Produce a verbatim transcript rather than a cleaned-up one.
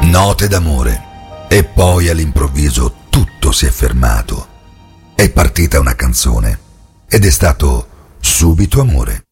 Note d'amore. E poi all'improvviso tutto si è fermato. È partita una canzone ed è stato subito amore.